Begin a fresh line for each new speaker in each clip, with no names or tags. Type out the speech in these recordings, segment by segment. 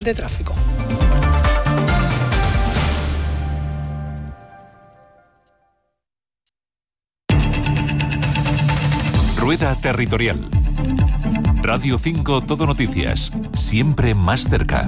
de tráfico.
Rueda Territorial. Radio 5 Todo Noticias, siempre más cerca.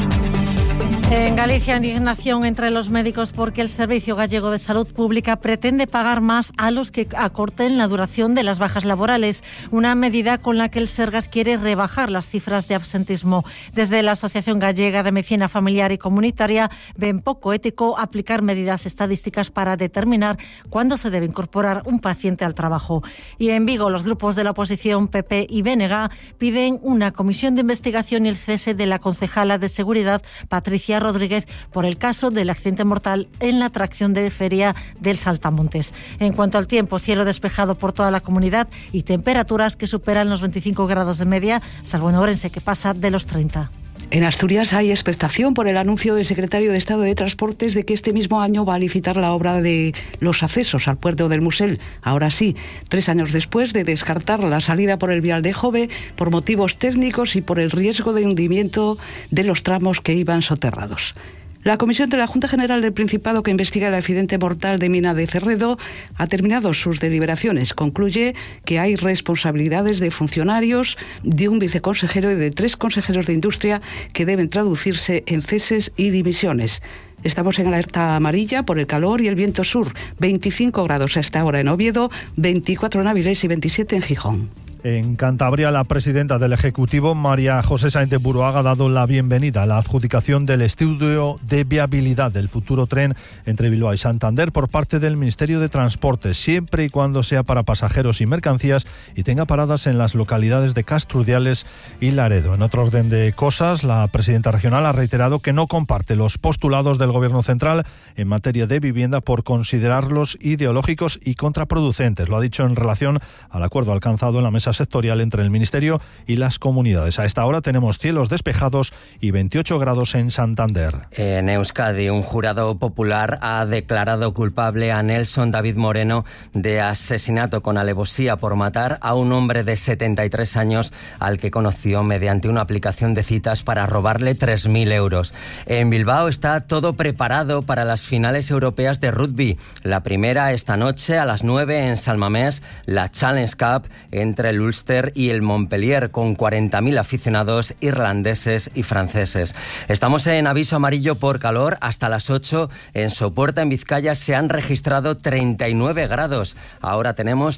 En Galicia, indignación entre los médicos porque el Servicio Gallego de Salud Pública pretende pagar más a los que acorten la duración de las bajas laborales, una medida con la que el Sergas quiere rebajar las cifras de absentismo. Desde la Asociación Gallega de Medicina Familiar y Comunitaria ven poco ético aplicar medidas estadísticas para determinar cuándo se debe incorporar un paciente al trabajo. Y en Vigo, los grupos de la oposición PP y BNG piden una comisión de investigación y el cese de la concejala de Seguridad, Patricia Rodríguez, por el caso del accidente mortal en la atracción de feria del Saltamontes. En cuanto al tiempo, cielo despejado por toda la comunidad y temperaturas que superan los 25 grados de media, salvo en Ourense, que pasa de los 30.
En Asturias hay expectación por el anuncio del secretario de Estado de Transportes de que este mismo año va a licitar la obra de los accesos al puerto del Musel. Ahora sí, 3 años después de descartar la salida por el vial de Jove por motivos técnicos y por el riesgo de hundimiento de los tramos que iban soterrados. La comisión de la Junta General del Principado que investiga el accidente mortal de Mina de Cerredo ha terminado sus deliberaciones. Concluye que hay responsabilidades de funcionarios, de un viceconsejero y de 3 consejeros de Industria que deben traducirse en ceses y dimisiones. Estamos en alerta amarilla por el calor y el viento sur. 25 grados a esta hora en Oviedo, 24 en Avilés y 27 en Gijón.
En Cantabria, la presidenta del Ejecutivo, María José Sáenz de Buruaga, ha dado la bienvenida a la adjudicación del estudio de viabilidad del futuro tren entre Bilbao y Santander por parte del Ministerio de Transportes, siempre y cuando sea para pasajeros y mercancías y tenga paradas en las localidades de Castrudiales y Laredo. En otro orden de cosas, la presidenta regional ha reiterado que no comparte los postulados del Gobierno central en materia de vivienda por considerarlos ideológicos y contraproducentes. Lo ha dicho en relación al acuerdo alcanzado en la mesa sectorial entre el Ministerio y las comunidades. A esta hora tenemos cielos despejados y 28 grados en Santander.
En Euskadi, un jurado popular ha declarado culpable a Nelson David Moreno de asesinato con alevosía por matar a un hombre de 73 años al que conoció mediante una aplicación de citas para robarle 3.000 euros. En Bilbao está todo preparado para las finales europeas de rugby. La primera esta noche a las 9 en San Mamés, la Challenge Cup entre el Ulster y el Montpellier, con 40.000 aficionados irlandeses y franceses. Estamos en aviso amarillo por calor hasta las 8. En Sopuerta, en Vizcaya, se han registrado 39 grados. Ahora tenemos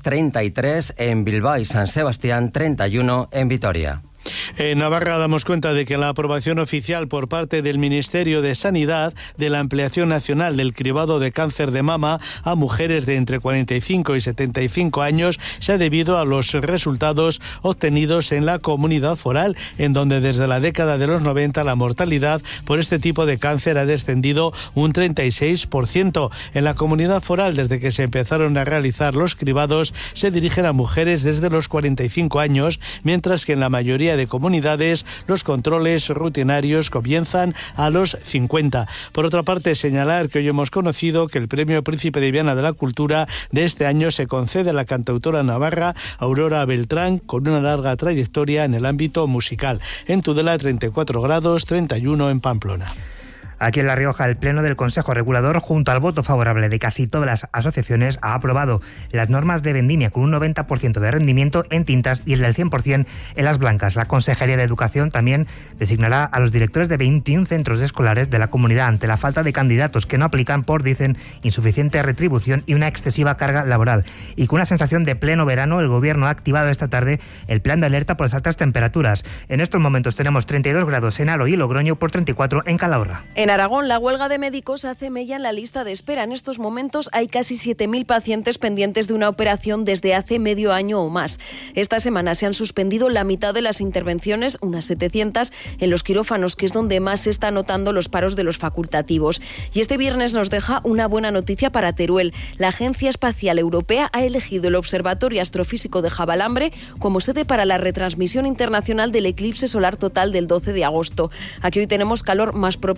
33 en Bilbao y San Sebastián, 31 en Vitoria.
En Navarra damos cuenta de que la aprobación oficial por parte del Ministerio de Sanidad de la ampliación nacional del cribado de cáncer de mama a mujeres de entre 45 y 75 años se ha debido a los resultados obtenidos en la comunidad foral, en donde desde la década de los 90 la mortalidad por este tipo de cáncer ha descendido un 36%. En la comunidad foral, desde que se empezaron a realizar los cribados, se dirigen a mujeres desde los 45 años, mientras que en la mayoría de comunidades los controles rutinarios comienzan a los 50. Por otra parte, señalar que hoy hemos conocido que el Premio Príncipe de Viana de la Cultura de este año se concede a la cantautora navarra Aurora Beltrán, con una larga trayectoria en el ámbito musical. En Tudela, 34 grados, 31 en Pamplona.
Aquí en La Rioja, el Pleno del Consejo Regulador, junto al voto favorable de casi todas las asociaciones, ha aprobado las normas de vendimia con un 90% de rendimiento en tintas y el del 100% en las blancas. La Consejería de Educación también designará a los directores de 21 centros escolares de la comunidad ante la falta de candidatos que no aplican por, dicen, insuficiente retribución y una excesiva carga laboral. Y con una sensación de pleno verano, el Gobierno ha activado esta tarde el plan de alerta por las altas temperaturas. En estos momentos tenemos 32 grados en Aro y Logroño por 34 en Calahorra.
En Aragón, la huelga de médicos hace mella en la lista de espera. En estos momentos hay casi 7.000 pacientes pendientes de una operación desde hace medio año o más. Esta semana se han suspendido la mitad de las intervenciones, unas 700, en los quirófanos, que es donde más se están notando los paros de los facultativos. Y este viernes nos deja una buena noticia para Teruel. La Agencia Espacial Europea ha elegido el Observatorio Astrofísico de Javalambre como sede para la retransmisión internacional del eclipse solar total del 12 de agosto. Aquí hoy tenemos calor más propio de ese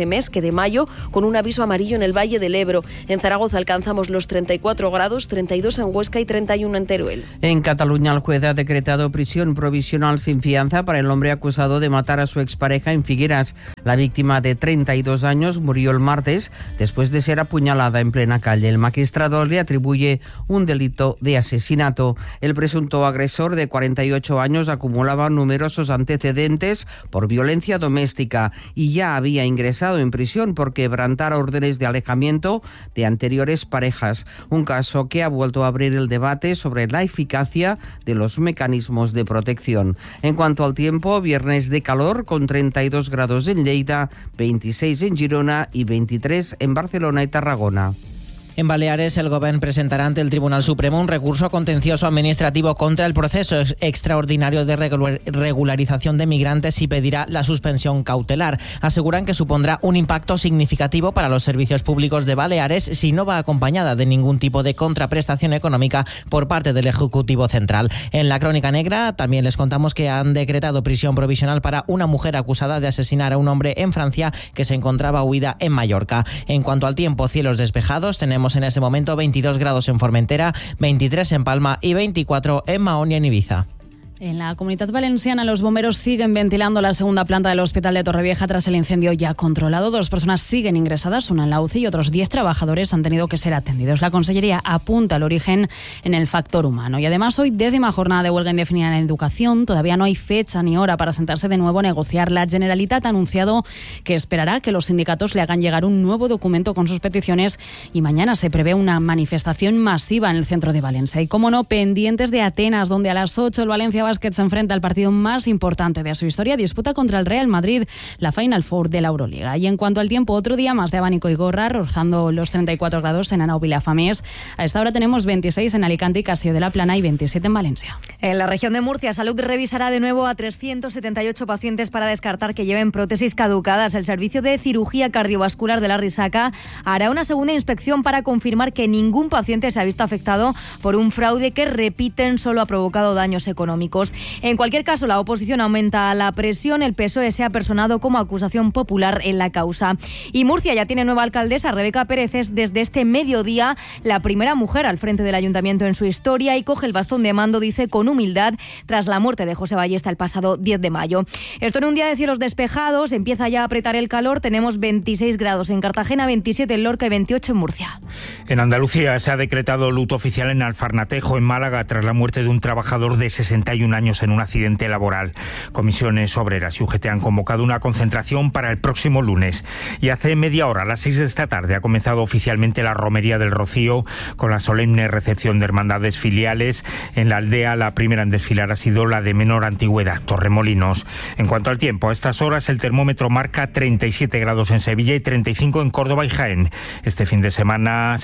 este mes que de mayo, con un aviso amarillo en el Valle del Ebro. En Zaragoza alcanzamos los 34 grados, 32 en Huesca y 31 en Teruel.
En Cataluña, el juez ha decretado prisión provisional sin fianza para el hombre acusado de matar a su expareja en Figueras. La víctima, de 32 años, murió el martes después de ser apuñalada en plena calle. El magistrado le atribuye un delito de asesinato. El presunto agresor, de 48 años, acumulaba numerosos antecedentes por violencia doméstica y ya había ingresado en prisión por quebrantar órdenes de alejamiento de anteriores parejas. Un caso que ha vuelto a abrir el debate sobre la eficacia de los mecanismos de protección. En cuanto al tiempo, viernes de calor con 32 grados en Lleida, 26 en Girona y 23 en Barcelona y Tarragona.
En Baleares, el Gobierno presentará ante el Tribunal Supremo un recurso contencioso administrativo contra el proceso extraordinario de regularización de migrantes y pedirá la suspensión cautelar. Aseguran que supondrá un impacto significativo para los servicios públicos de Baleares si no va acompañada de ningún tipo de contraprestación económica por parte del Ejecutivo Central. En la Crónica Negra también les contamos que han decretado prisión provisional para una mujer acusada de asesinar a un hombre en Francia que se encontraba huida en Mallorca. En cuanto al tiempo, cielos despejados, tenemos en ese momento 22 grados en Formentera, 23 en Palma y 24 en Mahón y en Ibiza.
En la Comunitat Valenciana, los bomberos siguen ventilando la segunda planta del Hospital de Torrevieja tras el incendio ya controlado. 2 personas siguen ingresadas, una en la UCI y otros 10 trabajadores han tenido que ser atendidos. La Consellería apunta el origen en el factor humano. Y además, hoy 10ª jornada de huelga indefinida en educación. Todavía no hay fecha ni hora para sentarse de nuevo a negociar. La Generalitat ha anunciado que esperará que los sindicatos le hagan llegar un nuevo documento con sus peticiones y mañana se prevé una manifestación masiva en el centro de Valencia. Y, como no, pendientes de Atenas, donde a las 8 el Valencia Basket se enfrenta al partido más importante de su historia, disputa contra el Real Madrid la Final Four de la Euroliga. Y en cuanto al tiempo, otro día más de abanico y gorra, rozando los 34 grados en Anao Vilafamés. A esta hora tenemos 26 en Alicante y Castelló de la Plana y 27 en Valencia.
En la región de Murcia, Salud revisará de nuevo a 378 pacientes para descartar que lleven prótesis caducadas. El Servicio de Cirugía Cardiovascular de la Risaca hará una segunda inspección para confirmar que ningún paciente se ha visto afectado por un fraude que, repiten, solo ha provocado daños económicos. En cualquier caso, la oposición aumenta la presión. El PSOE se ha personado como acusación popular en la causa. Y Murcia ya tiene nueva alcaldesa. Rebeca Pérez es desde este mediodía la primera mujer al frente del ayuntamiento en su historia y coge el bastón de mando, dice, con humildad, tras la muerte de José Ballesta el pasado 10 de mayo. Esto en un día de cielos despejados. Empieza ya a apretar el calor. Tenemos 26 grados en Cartagena, 27 en Lorca y 28 en Murcia.
En Andalucía se ha decretado luto oficial en Alfarnatejo, en Málaga, tras la muerte de un trabajador de 61 años en un accidente laboral. Comisiones obreras y UGT han convocado una concentración para el próximo lunes. Y hace media hora, a las 6 de esta tarde, ha comenzado oficialmente la Romería del Rocío, con la solemne recepción de hermandades filiales. En la aldea, la primera en desfilar ha sido la de menor antigüedad, Torremolinos. En cuanto al tiempo, a estas horas el termómetro marca 37 grados en Sevilla y 35 en Córdoba y Jaén. Este fin de semana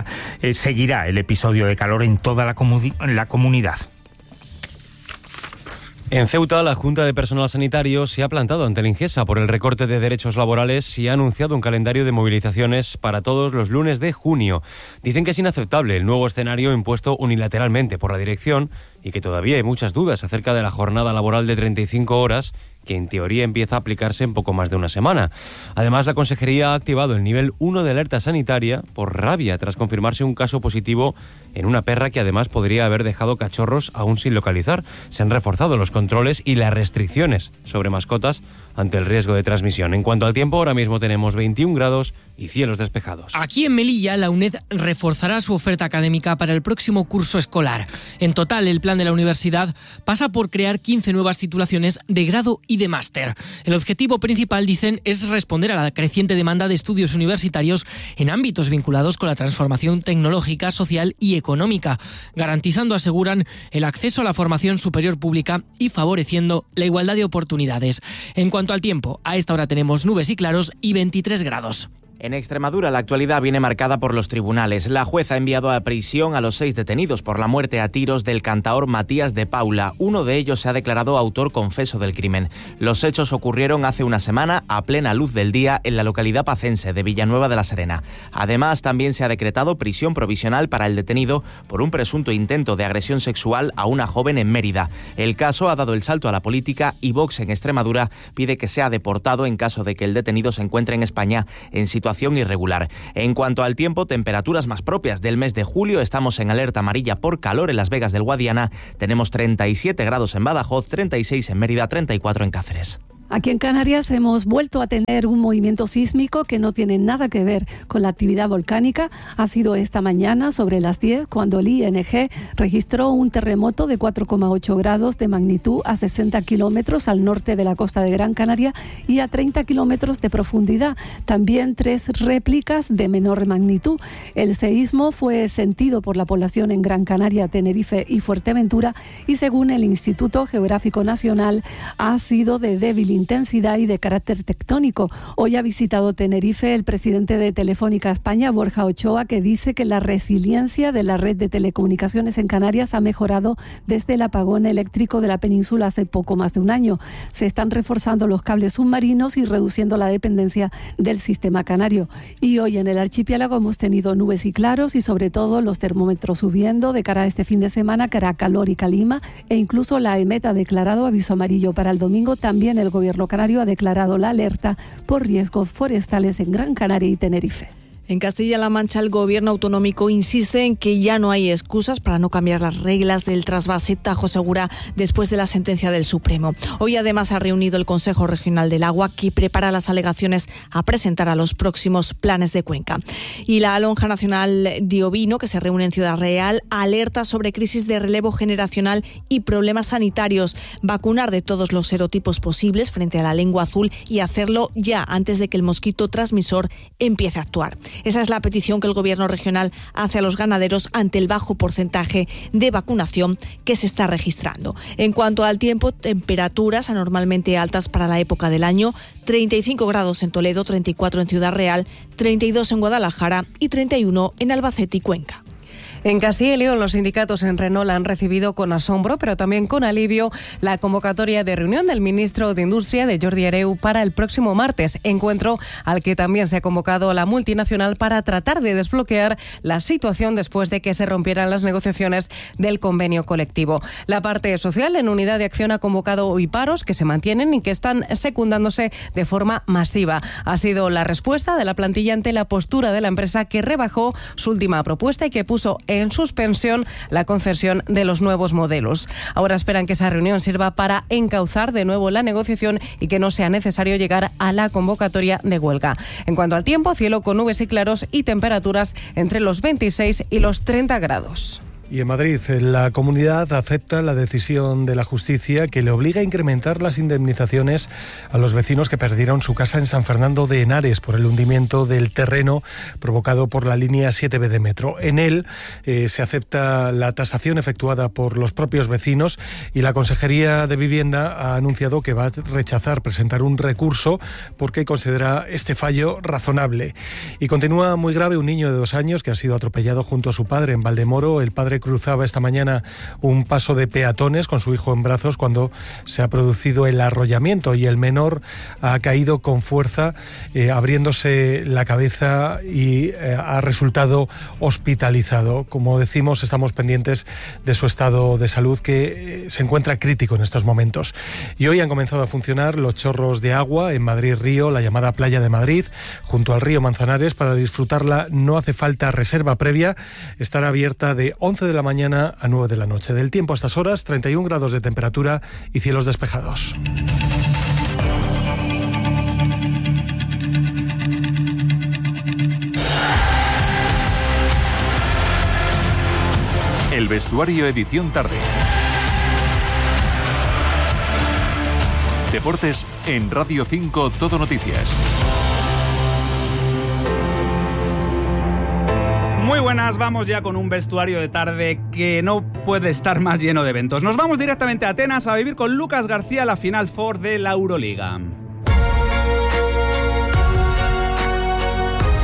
seguirá el episodio de calor en toda la comunidad.
En Ceuta, la Junta de Personal Sanitario se ha plantado ante la Ingesa por el recorte de derechos laborales y ha anunciado un calendario de movilizaciones para todos los lunes de junio. Dicen que es inaceptable el nuevo escenario impuesto unilateralmente por la dirección y que todavía hay muchas dudas acerca de la jornada laboral de 35 horas, que en teoría empieza a aplicarse en poco más de una semana. Además, la Consejería ha activado el nivel 1 de alerta sanitaria por rabia tras confirmarse un caso positivo en una perra que además podría haber dejado cachorros aún sin localizar. Se han reforzado los controles y las restricciones sobre mascotas ante el riesgo de transmisión. En cuanto al tiempo, ahora mismo tenemos 21 grados y cielos despejados.
Aquí en Melilla, la UNED reforzará su oferta académica para el próximo curso escolar. En total, el plan de la universidad pasa por crear 15 nuevas titulaciones de grado y de máster. El objetivo principal, dicen, es responder a la creciente demanda de estudios universitarios en ámbitos vinculados con la transformación tecnológica, social y económica, garantizando, aseguran, el acceso a la formación superior pública y favoreciendo la igualdad de oportunidades. En cuanto al tiempo, a esta hora tenemos nubes y claros y 23 grados.
En Extremadura, la actualidad viene marcada por los tribunales. La jueza ha enviado a prisión a los 6 detenidos por la muerte a tiros del cantaor Matías de Paula. Uno de ellos se ha declarado autor confeso del crimen. Los hechos ocurrieron hace una semana a plena luz del día en la localidad pacense de Villanueva de la Serena. Además, también se ha decretado prisión provisional para el detenido por un presunto intento de agresión sexual a una joven en Mérida. El caso ha dado el salto a la política y Vox en Extremadura pide que sea deportado en caso de que el detenido se encuentre en España en situación irregular. En cuanto al tiempo, temperaturas más propias del mes de julio. Estamos en alerta amarilla por calor en Las Vegas del Guadiana. Tenemos 37 grados en Badajoz, 36 en Mérida, 34 en Cáceres.
Aquí en Canarias hemos vuelto a tener un movimiento sísmico que no tiene nada que ver con la actividad volcánica. Ha sido esta mañana sobre las 10 cuando el ING registró un terremoto de 4,8 grados de magnitud a 60 kilómetros al norte de la costa de Gran Canaria y a 30 kilómetros de profundidad. También 3 réplicas de menor magnitud. El seísmo fue sentido por la población en Gran Canaria, Tenerife y Fuerteventura y según el Instituto Geográfico Nacional ha sido de débil intensidad y de carácter tectónico. Hoy ha visitado Tenerife el presidente de Telefónica España, Borja Ochoa, que dice que la resiliencia de la red de telecomunicaciones en Canarias ha mejorado desde el apagón eléctrico de la península hace poco más de un año. Se están reforzando los cables submarinos y reduciendo la dependencia del sistema canario. Y hoy en el archipiélago hemos tenido nubes y claros y sobre todo los termómetros subiendo de cara a este fin de semana, cara a calor y calima, e incluso la EMET ha declarado aviso amarillo para el domingo. También el Gobierno canario ha declarado la alerta por riesgos forestales en Gran Canaria y Tenerife.
En Castilla-La Mancha, el gobierno autonómico insiste en que ya no hay excusas para no cambiar las reglas del trasvase Tajo Segura después de la sentencia del Supremo. Hoy además ha reunido el Consejo Regional del Agua, que prepara las alegaciones a presentar a los próximos planes de cuenca. Y la Lonja Nacional de Ovino, que se reúne en Ciudad Real, alerta sobre crisis de relevo generacional y problemas sanitarios. Vacunar de todos los serotipos posibles frente a la lengua azul y hacerlo ya antes de que el mosquito transmisor empiece a actuar. Esa es la petición que el Gobierno regional hace a los ganaderos ante el bajo porcentaje de vacunación que se está registrando. En cuanto al tiempo, temperaturas anormalmente altas para la época del año, 35 grados en Toledo, 34 en Ciudad Real, 32 en Guadalajara y 31 en Albacete y Cuenca.
En Castilla y León, los sindicatos en Renault han recibido con asombro, pero también con alivio, la convocatoria de reunión del ministro de Industria, de Jordi Hereu, para el próximo martes, encuentro al que también se ha convocado la multinacional para tratar de desbloquear la situación después de que se rompieran las negociaciones del convenio colectivo. La parte social, en Unidad de Acción, ha convocado hoy paros que se mantienen y que están secundándose de forma masiva. Ha sido la respuesta de la plantilla ante la postura de la empresa, que rebajó su última propuesta y que puso en suspensión la concesión de los nuevos modelos. Ahora esperan que esa reunión sirva para encauzar de nuevo la negociación y que no sea necesario llegar a la convocatoria de huelga. En cuanto al tiempo, cielo con nubes y claros y temperaturas entre los 26 y los 30 grados.
Y en Madrid, la comunidad acepta la decisión de la justicia que le obliga a incrementar las indemnizaciones a los vecinos que perdieron su casa en San Fernando de Henares por el hundimiento del terreno provocado por la línea 7B de metro. En él se acepta la tasación efectuada por los propios vecinos y la Consejería de Vivienda ha anunciado que va a rechazar presentar un recurso porque considera este fallo razonable. Y continúa muy grave un niño de 2 años que ha sido atropellado junto a su padre en Valdemoro. El padre cruzaba esta mañana un paso de peatones con su hijo en brazos cuando se ha producido el arrollamiento y el menor ha caído con fuerza, abriéndose la cabeza y ha resultado hospitalizado. Como decimos, estamos pendientes de su estado de salud, que se encuentra crítico en estos momentos. Y hoy han comenzado a funcionar los chorros de agua en Madrid Río, la llamada Playa de Madrid, junto al río Manzanares. Para disfrutarla no hace falta reserva previa, estará abierta de 11 de la mañana a 9 de la noche. Del tiempo a estas horas, 31 grados de temperatura y cielos despejados.
El vestuario edición tarde. Deportes en Radio 5 Todo Noticias.
Muy buenas, vamos ya con un vestuario de tarde que no puede estar más lleno de eventos. Nos vamos directamente a Atenas a vivir con Lucas García la Final Four de la Euroliga.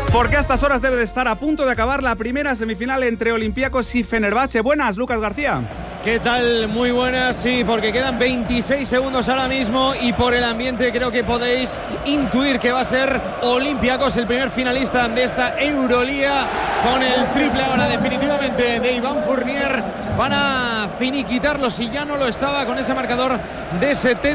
Porque a estas horas debe de estar a punto de acabar la primera semifinal entre Olympiacos y Fenerbahce. Buenas, Lucas García.
¿Qué tal? Muy buenas, sí, porque quedan 26 segundos ahora mismo y por el ambiente creo que podéis intuir que va a ser Olympiacos el primer finalista de esta Euroliga, con el triple ahora definitivamente de Iván Fournier. Van a finiquitarlo si ya no lo estaba, con ese marcador de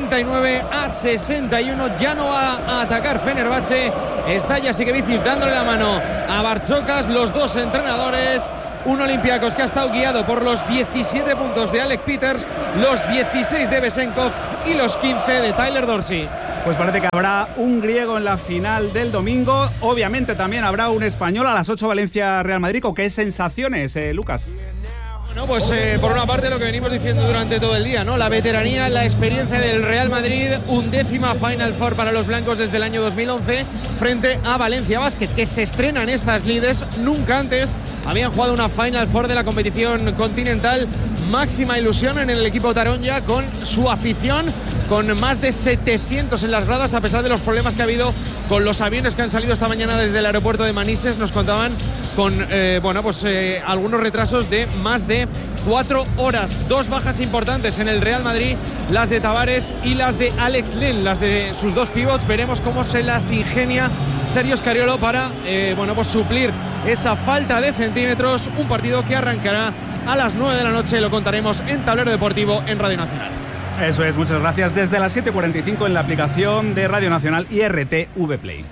79-61. Ya no va a atacar Fenerbahce. Está Jasikevičius dándole la mano a Bartzokas, los dos entrenadores. Un Olympiacos que ha estado guiado por los 17 puntos de Alec Peters, los 16 de Besenkov y los 15 de Tyler Dorsey.
Pues parece que habrá un griego en la final del domingo. Obviamente también habrá un español a las 8, Valencia-Real Madrid. ¿Con qué sensaciones, Lucas?
Bueno, pues por una parte lo que venimos diciendo durante todo el día, ¿no? La veteranía, la experiencia del Real Madrid, 11ª Final Four para los blancos desde el año 2011 frente a Valencia Basket, que se estrenan estas lides. Nunca antes habían jugado una Final Four de la competición continental. Máxima ilusión en el equipo Taronja, con su afición, con más de 700 en las gradas, a pesar de los problemas que ha habido con los aviones que han salido esta mañana desde el aeropuerto de Manises. Nos contaban con algunos retrasos de más de 4 horas. 2 bajas importantes en el Real Madrid, las de Tavares y las de Alex Len, las de sus 2 pivots. Veremos cómo se las ingenia Sergio Scariolo para suplir esa falta de centímetros. Un partido que arrancará a las 9 de la noche, lo contaremos en Tablero Deportivo en Radio Nacional.
Eso es, muchas gracias. Desde las 7:45 en la aplicación de Radio Nacional y RTV Play.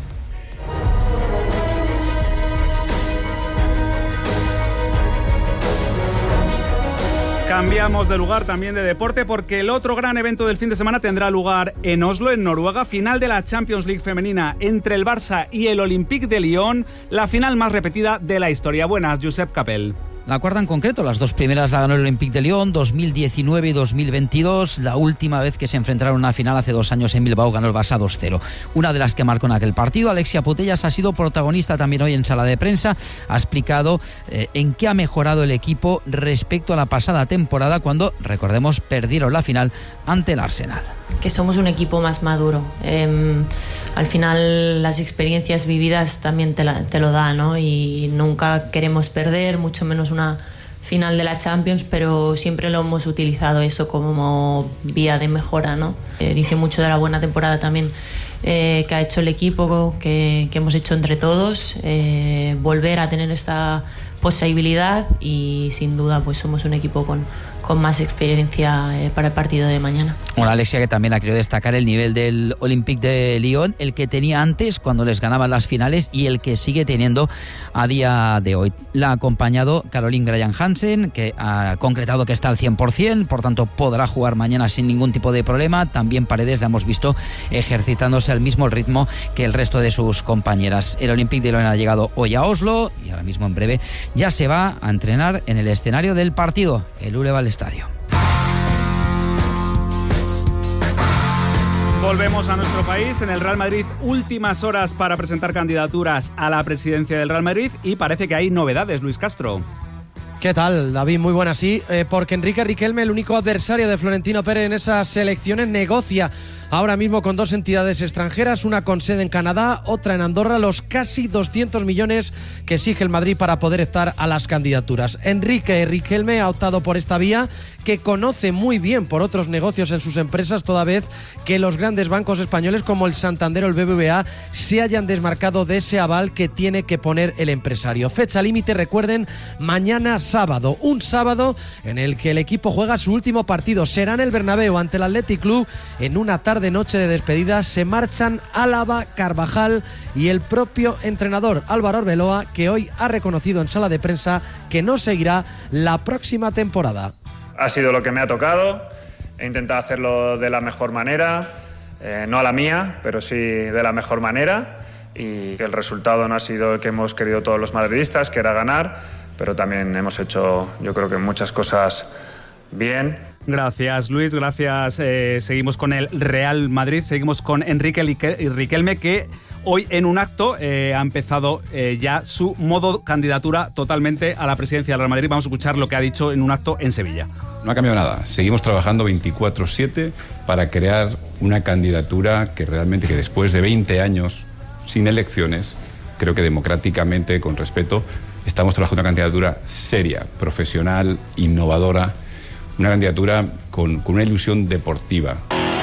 Cambiamos de lugar, también de deporte, porque el otro gran evento del fin de semana tendrá lugar en Oslo, en Noruega. Final de la Champions League femenina entre el Barça y el Olympique de Lyon, la final más repetida de la historia. Buenas, Josep Capel.
La cuarta en concreto, las 2 primeras la ganó el Olympique de Lyon, 2019 y 2022. La última vez que se enfrentaron a una final hace 2 años en Bilbao ganó el Barça 2-0. Una de las que marcó en aquel partido. Alexia Putellas ha sido protagonista también hoy en sala de prensa. Ha explicado en qué ha mejorado el equipo respecto a la pasada temporada, cuando, recordemos, perdieron la final ante el Arsenal.
Que somos un equipo más maduro. Al final las experiencias vividas también te lo dan, ¿no? Y nunca queremos perder, mucho menos una final de la Champions, pero siempre lo hemos utilizado eso como vía de mejora, ¿no? Dice mucho de la buena temporada también que ha hecho el equipo, que hemos hecho entre todos, volver a tener esta posibilidad, y sin duda pues somos un equipo con más experiencia para el partido de mañana.
Una Alexia que también ha querido destacar el nivel del Olympique de Lyon, el que tenía antes cuando les ganaban las finales y el que sigue teniendo a día de hoy. La ha acompañado Caroline Graham-Hansen, que ha concretado que está al 100%, por tanto podrá jugar mañana sin ningún tipo de problema. También Paredes la hemos visto ejercitándose al mismo ritmo que el resto de sus compañeras. El Olympique de Lyon ha llegado hoy a Oslo y ahora mismo en breve ya se va a entrenar en el escenario del partido, el Uleval Estadio.
Volvemos a nuestro país. En el Real Madrid, últimas horas para presentar candidaturas a la presidencia del Real Madrid, y parece que hay novedades, Luis Castro.
¿Qué tal, David? Muy buenas, sí, porque Enrique Riquelme, el único adversario de Florentino Pérez en esas elecciones, negocia ahora mismo con 2 entidades extranjeras, una con sede en Canadá, otra en Andorra, los casi 200 millones que exige el Madrid para poder estar a las candidaturas. Enrique Riquelme ha optado por esta vía, que conoce muy bien por otros negocios en sus empresas, toda vez que los grandes bancos españoles como el Santander o el BBVA se hayan desmarcado de ese aval que tiene que poner el empresario. Fecha límite, recuerden, mañana sábado, un sábado en el que el equipo juega su último partido. Será en el Bernabéu ante el Athletic Club. En una tarde-noche de despedida se marchan Álava, Carvajal y el propio entrenador Álvaro Arbeloa, que hoy ha reconocido en sala de prensa que no seguirá la próxima temporada.
Ha sido lo que me ha tocado, he intentado hacerlo de la mejor manera, no a la mía, pero sí de la mejor manera, y que el resultado no ha sido el que hemos querido todos los madridistas, que era ganar, pero también hemos hecho, yo creo que muchas cosas bien.
Gracias, Luis, gracias. Seguimos con el Real Madrid, seguimos con Enrique Riquelme, que hoy en un acto ha empezado ya su modo candidatura totalmente a la presidencia del Real Madrid. Vamos a escuchar lo que ha dicho en un acto en Sevilla.
No ha cambiado nada. Seguimos trabajando 24/7 para crear una candidatura que realmente, que después de 20 años sin elecciones, creo que democráticamente, con respeto, estamos trabajando una candidatura seria, profesional, innovadora, una candidatura con una ilusión deportiva.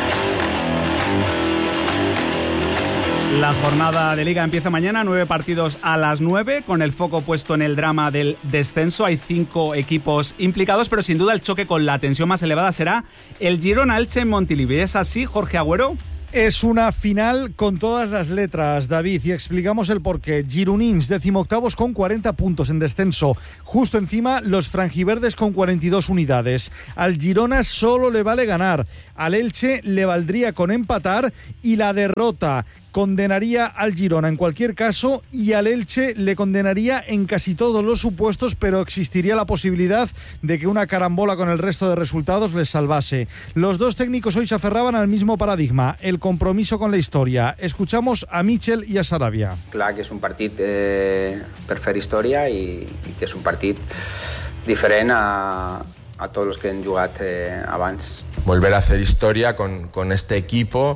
La jornada de Liga empieza mañana, 9 partidos a las 9, con el foco puesto en el drama del descenso. Hay 5 equipos implicados, pero sin duda el choque con la tensión más elevada será el Girona-Elche en Montilivi. ¿Es así, Jorge Agüero?
Es una final con todas las letras, David, y explicamos el porqué. Gironins, 18avos con 40 puntos en descenso. Justo encima, los franjiverdes con 42 unidades. Al Girona solo le vale ganar. Al Elche le valdría con empatar y la derrota condenaría al Girona en cualquier caso y al Elche le condenaría en casi todos los supuestos, pero existiría la posibilidad de que una carambola con el resto de resultados les salvase. Los dos técnicos hoy se aferraban al mismo paradigma, el compromiso con la historia. Escuchamos a Michel i a Sarabia.
Clar que és un partit per fer història i que és un partit diferent a todos los que han jugat abans.
Volver a hacer historia con este equipo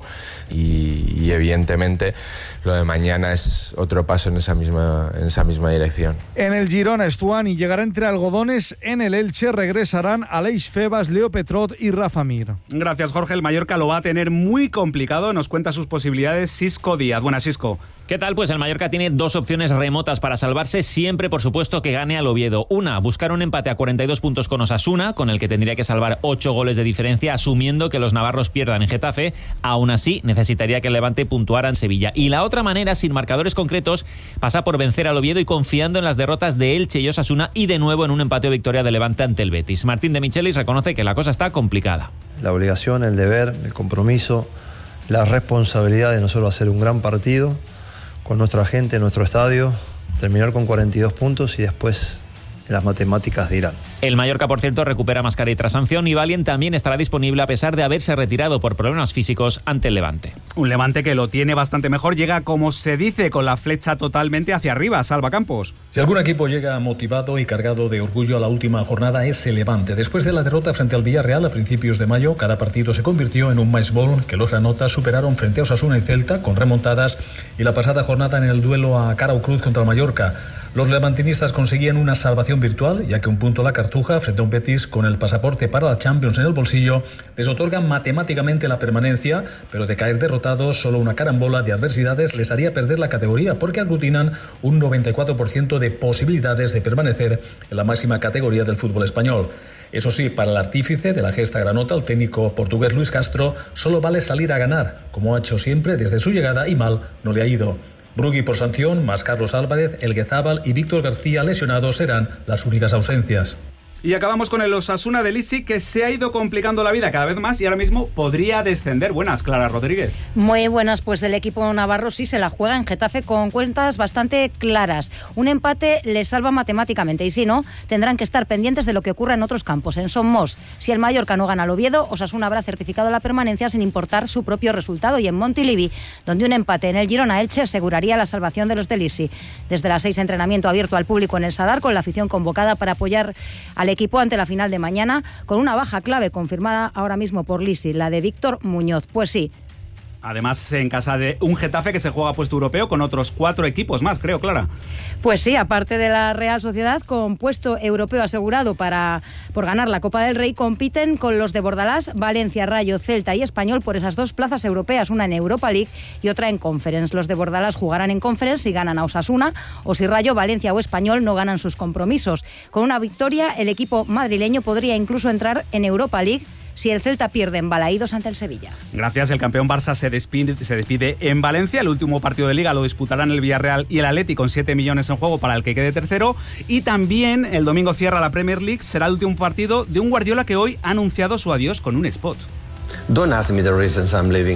y evidentemente lo de mañana es otro paso en esa misma dirección.
En el Girona, Estuani llegará entre algodones. En el Elche regresarán Aleix Febas, Leo Petrot y Rafa Mir.
Gracias, Jorge. El Mallorca lo va a tener muy complicado. Nos cuenta sus posibilidades Xisco Díaz. Buenas, Xisco.
¿Qué tal? Pues el Mallorca tiene 2 opciones remotas para salvarse, siempre por supuesto que gane al Oviedo. Una, buscar un empate a 42 puntos con Osasuna, con el que tendría que salvar 8 goles de diferencia, asumiendo que los navarros pierdan en Getafe. Aún así, necesitaría que el Levante puntuara en Sevilla. Y la otra manera, sin marcadores concretos, pasa por vencer al Oviedo y confiando en las derrotas de Elche y Osasuna y de nuevo en un empate o victoria de Levante ante el Betis. Martín de Michelis reconoce que la cosa está complicada.
La obligación, el deber, el compromiso, la responsabilidad de nosotros hacer un gran partido con nuestra gente, en nuestro estadio, terminar con 42 puntos y después las matemáticas dirán.
El Mallorca, por cierto, recupera Mascarell tras sanción y Valien también estará disponible a pesar de haberse retirado por problemas físicos ante el Levante.
Un Levante que lo tiene bastante mejor, llega, como se dice, con la flecha totalmente hacia arriba. Salva Campos.
Si algún equipo llega motivado y cargado de orgullo a la última jornada es el Levante. Después de la derrota frente al Villarreal a principios de mayo, cada partido se convirtió en un match ball que los granotas superaron frente a Osasuna y Celta con remontadas y la pasada jornada en el duelo a cara o cruz contra el Mallorca. Los levantinistas conseguían una salvación virtual, ya que un punto a la Cartuja frente a un Betis con el pasaporte para la Champions en el bolsillo les otorga matemáticamente la permanencia, pero de caer derrotados solo una carambola de adversidades les haría perder la categoría porque aglutinan un 94% de posibilidades de permanecer en la máxima categoría del fútbol español. Eso sí, para el artífice de la gesta granota, el técnico portugués Luis Castro, solo vale salir a ganar, como ha hecho siempre desde su llegada y mal no le ha ido. Brugui por sanción, más Carlos Álvarez, Elguezábal y Víctor García lesionados serán las únicas ausencias.
Y acabamos con el Osasuna de Lisi, que se ha ido complicando la vida cada vez más y ahora mismo podría descender. Buenas, Clara Rodríguez.
Muy buenas, pues el equipo navarro sí se la juega en Getafe con cuentas bastante claras. Un empate les salva matemáticamente y si no, tendrán que estar pendientes de lo que ocurra en otros campos. En Somos, si el Mallorca no gana al Oviedo, Osasuna habrá certificado la permanencia sin importar su propio resultado. Y en Montilivi, donde un empate en el Girona-Elche aseguraría la salvación de los de Lisi. Desde las 6, entrenamiento abierto al público en el Sadar, con la afición convocada para apoyar al equipo ante la final de mañana, con una baja clave confirmada ahora mismo por Lisi, la de Víctor Muñoz. Pues sí.
Además, en casa de un Getafe que se juega puesto europeo con otros 4 equipos más, creo, Clara.
Pues sí, aparte de la Real Sociedad, con puesto europeo asegurado por ganar la Copa del Rey, compiten con los de Bordalás, Valencia, Rayo, Celta y Español por esas 2 plazas europeas, una en Europa League y otra en Conference. Los de Bordalás jugarán en Conference si ganan a Osasuna o si Rayo, Valencia o Español no ganan sus compromisos. Con una victoria, el equipo madrileño podría incluso entrar en Europa League si el Celta pierde en Balaídos ante el Sevilla.
Gracias, el campeón Barça se despide en Valencia. El último partido de Liga lo disputarán el Villarreal y el Atleti con 7 millones en juego para el que quede tercero. Y también el domingo cierra la Premier League. Será el último partido de un Guardiola que hoy ha anunciado su adiós con un spot.
Don't ask me the reasons I'm leaving.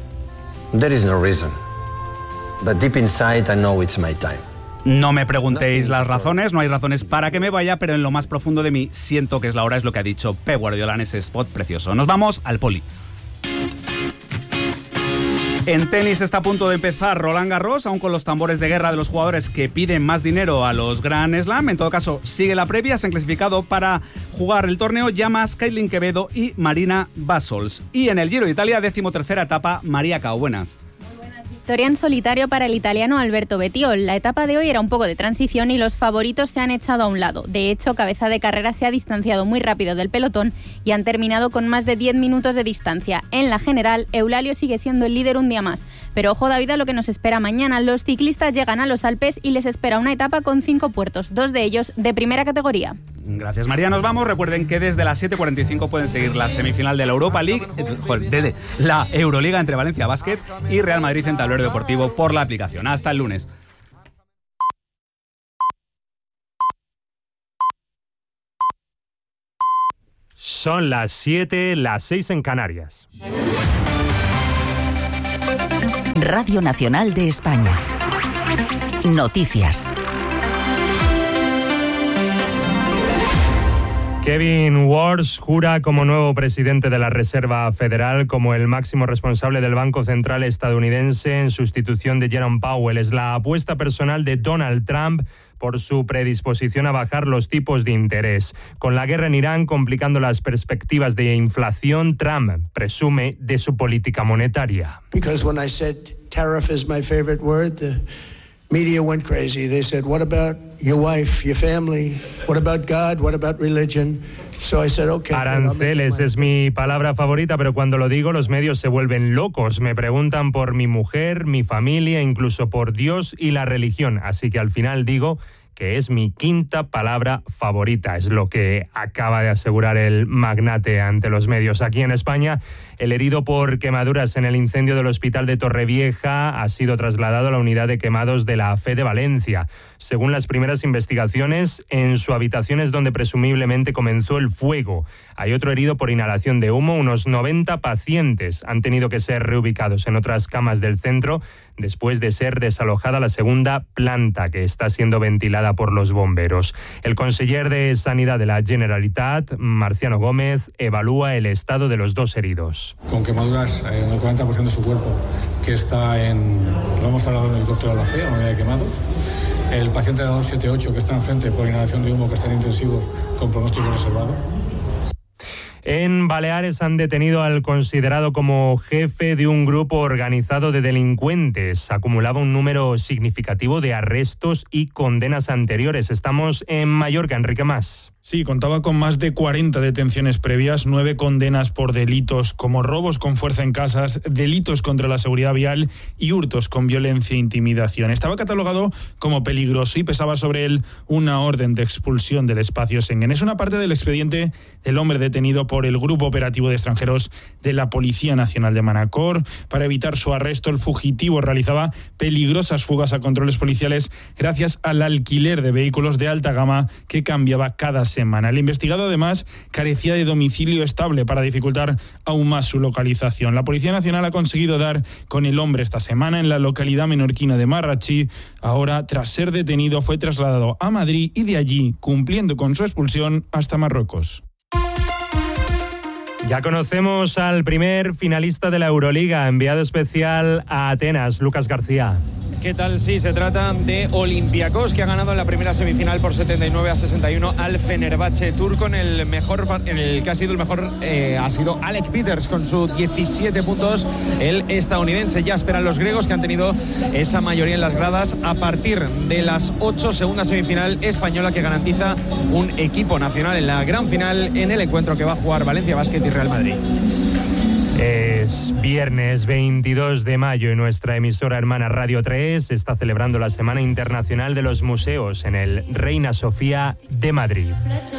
There is no reason. But deep inside I know it's my time.
No me preguntéis las razones, no hay razones para que me vaya, pero en lo más profundo de mí siento que es la hora, es lo que ha dicho Pep Guardiola en ese spot precioso. Nos vamos al poli. En tenis está a punto de empezar Roland Garros, aún con los tambores de guerra de los jugadores que piden más dinero a los Grand Slam. En todo caso, sigue la previa, se han clasificado para jugar el torneo Llamas, Caitlin Quevedo y Marina Basols. Y en el Giro de Italia, 13ª etapa, María Cao. Buenas.
victoria en solitario para el italiano Alberto Bettiol. La etapa de hoy era un poco de transición y los favoritos se han echado a un lado. De hecho, Cabeza de Carrera se ha distanciado muy rápido del pelotón y han terminado con más de 10 minutos de distancia. En la general, Eulálio sigue siendo el líder un día más. Pero ojo, David, a lo que nos espera mañana. Los ciclistas llegan a los Alpes y les espera una etapa con 5 puertos, 2 de ellos de primera categoría.
Gracias, María. Nos vamos. Recuerden que desde las 7:45 pueden seguir la semifinal de la Europa League, de la Euroliga entre Valencia Basket y Real Madrid en Tablero Deportivo por la aplicación. Hasta el lunes.
Son las 7, las 6 en Canarias.
Radio Nacional de España. Noticias.
Kevin Warsh jura como nuevo presidente de la Reserva Federal, como el máximo responsable del Banco Central estadounidense en sustitución de Jerome Powell. Es la apuesta personal de Donald Trump por su predisposición a bajar los tipos de interés. Con la guerra en Irán complicando las perspectivas de inflación, Trump presume de su política monetaria.
Because when I said tariff is my favorite word, the media went crazy. They said, what about your wife, your family? What about God? What about religion? So I said, okay.
Aranceles es mi palabra favorita, pero cuando lo digo los medios se vuelven locos. Me preguntan por mi mujer, mi familia, incluso por Dios y la religión. Así que al final digo que es mi quinta palabra favorita. Es lo que acaba de asegurar el magnate ante los medios. Aquí en España, el herido por quemaduras en el incendio del hospital de Torrevieja ha sido trasladado a la unidad de quemados de la FE de Valencia. Según las primeras investigaciones, en su habitación es donde presumiblemente comenzó el fuego. Hay otro herido por inhalación de humo. Unos 90 pacientes han tenido que ser reubicados en otras camas del centro después de ser desalojada la segunda planta, que está siendo ventilada por los bomberos. El conseller de Sanidad de la Generalitat, Marciano Gómez, evalúa el estado de los dos heridos.
Con quemaduras en el 40% de su cuerpo, que está lo hemos trasladado en el helicóptero a la FE, a la unidad de quemados. El paciente de la 278, que está enfrente por inhalación de humo, que está en intensivos con pronóstico reservado.
En Baleares han detenido al considerado como jefe de un grupo organizado de delincuentes. Acumulaba un número significativo de arrestos y condenas anteriores. Estamos en Mallorca, Enrique Mas.
Sí, contaba con más de 40 detenciones previas, 9 condenas por delitos como robos con fuerza en casas, delitos contra la seguridad vial y hurtos con violencia e intimidación. Estaba catalogado como peligroso y pesaba sobre él una orden de expulsión del espacio Schengen. Es una parte del expediente del hombre detenido por el Grupo Operativo de Extranjeros de la Policía Nacional de Manacor. Para evitar su arresto, el fugitivo realizaba peligrosas fugas a controles policiales gracias al alquiler de vehículos de alta gama que cambiaba cada semana. El investigado, además, carecía de domicilio estable para dificultar aún más su localización. La Policía Nacional ha conseguido dar con el hombre esta semana en la localidad menorquina de Marratxí. Ahora, tras ser detenido, fue trasladado a Madrid y de allí, cumpliendo con su expulsión, hasta Marruecos.
Ya conocemos al primer finalista de la Euroliga, enviado especial a Atenas, Lucas García.
¿Qué tal? Sí, se trata de Olympiacos, que ha ganado en la primera semifinal por 79-61 al Fenerbahce turco. En el que ha sido el mejor ha sido Alec Peters con sus 17 puntos. El estadounidense. Ya esperan los griegos, que han tenido esa mayoría en las gradas. A partir de las 8, segunda semifinal española, que garantiza un equipo nacional en la gran final en el encuentro que va a jugar Valencia Basket y Real Madrid.
Es viernes 22 de mayo y nuestra emisora hermana Radio 3 está celebrando la Semana Internacional de los Museos en el Reina Sofía de Madrid.